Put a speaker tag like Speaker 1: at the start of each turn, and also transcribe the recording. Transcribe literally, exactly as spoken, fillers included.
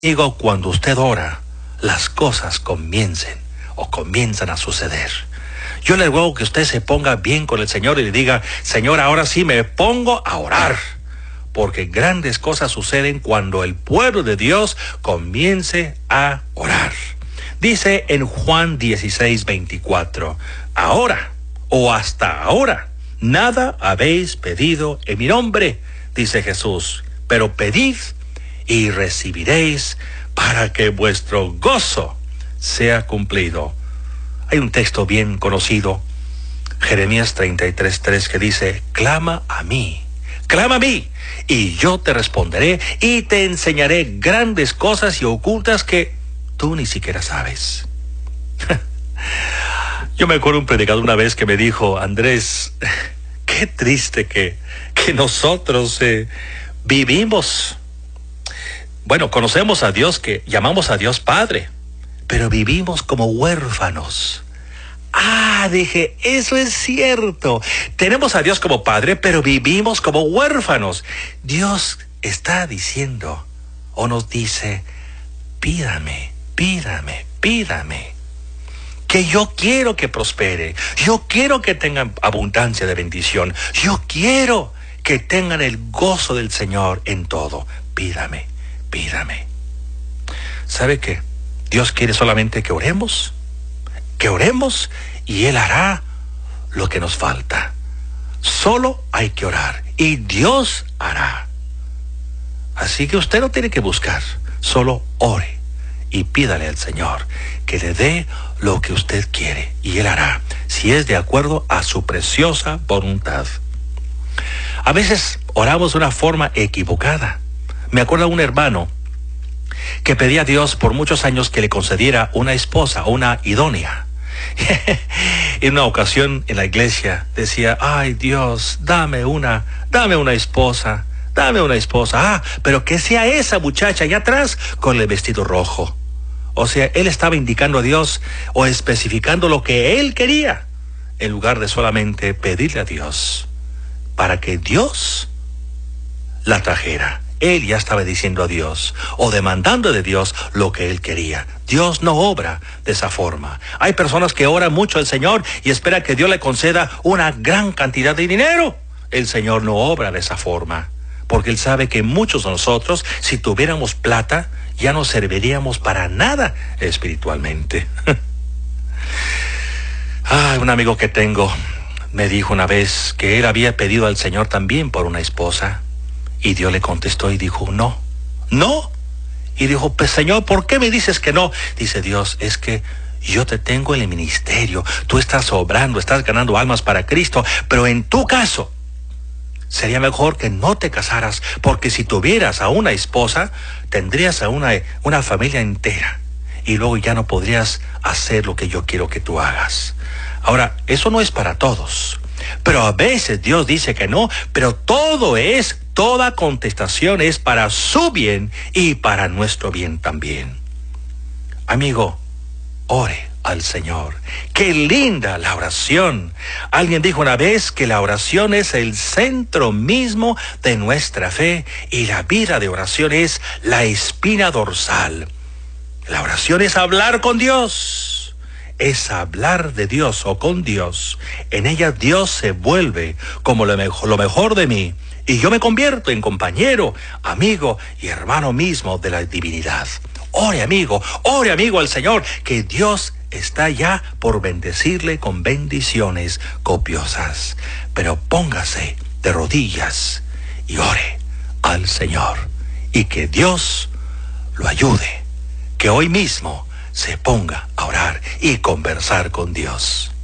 Speaker 1: Digo, cuando usted ora, las cosas comiencen o comienzan a suceder. Yo le ruego que usted se ponga bien con el Señor y le diga: Señor, ahora sí me pongo a orar, porque grandes cosas suceden cuando el pueblo de Dios comience a orar. Dice en Juan dieciséis, veinticuatro, ahora o hasta ahora nada habéis pedido en mi nombre, dice Jesús, pero pedid y recibiréis para que vuestro gozo sea cumplido. Hay un texto bien conocido, Jeremías treinta y tres, tres, que dice: clama a mí, clama a mí, y yo te responderé y te enseñaré grandes cosas y ocultas que tú ni siquiera sabes. Yo me acuerdo un predicador una vez que me dijo: Andrés, qué triste que, que nosotros eh, vivimos. Bueno, conocemos a Dios, que llamamos a Dios Padre, pero vivimos como huérfanos. Ah, dije, eso es cierto. Tenemos a Dios como Padre, pero vivimos como huérfanos. Dios está diciendo, o nos dice: pídame, pídame, pídame, que yo quiero que prospere, yo quiero que tengan abundancia de bendición, yo quiero que tengan el gozo del Señor en todo. Pídame, pídame. ¿Sabe qué? Dios quiere solamente que oremos, que oremos, y Él hará lo que nos falta. Solo hay que orar y Dios hará. Así que usted no tiene que buscar, solo ore y pídale al Señor que le dé lo que usted quiere, y Él hará, si es de acuerdo a su preciosa voluntad. A veces oramos de una forma equivocada. Me acuerdo de un hermano que pedía a Dios por muchos años que le concediera una esposa, una idónea. En una ocasión en la iglesia decía: ay Dios, dame una, dame una esposa, dame una esposa. Ah, pero que sea esa muchacha allá atrás con el vestido rojo. O sea, él estaba indicando a Dios o especificando lo que él quería, en lugar de solamente pedirle a Dios para que Dios la trajera. Él ya estaba diciendo a Dios o demandando de Dios lo que él quería. Dios no obra de esa forma. Hay personas que oran mucho al Señor y esperan que Dios le conceda una gran cantidad de dinero. El Señor no obra de esa forma, porque Él sabe que muchos de nosotros, si tuviéramos plata, ya no serviríamos para nada espiritualmente. Ah, un amigo que tengo me dijo una vez que él había pedido al Señor también por una esposa. Y Dios le contestó y dijo: no, no. Y dijo: pues Señor, ¿por qué me dices que no? Dice Dios: es que yo te tengo en el ministerio, tú estás obrando, estás ganando almas para Cristo, pero en tu caso sería mejor que no te casaras, porque si tuvieras a una esposa, tendrías a una, una familia entera, y luego ya no podrías hacer lo que yo quiero que tú hagas. Ahora, eso no es para todos, pero a veces Dios dice que no, pero todo es Toda contestación es para su bien y para nuestro bien también. Amigo, ore al Señor. ¡Qué linda la oración! Alguien dijo una vez que la oración es el centro mismo de nuestra fe, y la vida de oración es la espina dorsal. La oración es hablar con Dios. Es hablar de Dios o con Dios. En ella Dios se vuelve como lo mejor, lo mejor de mí, y yo me convierto en compañero, amigo y hermano mismo de la divinidad. Ore, amigo, ore, amigo, al Señor, que Dios está ya por bendecirle con bendiciones copiosas. Pero póngase de rodillas y ore al Señor, y que Dios lo ayude, que hoy mismo se ponga a orar y conversar con Dios.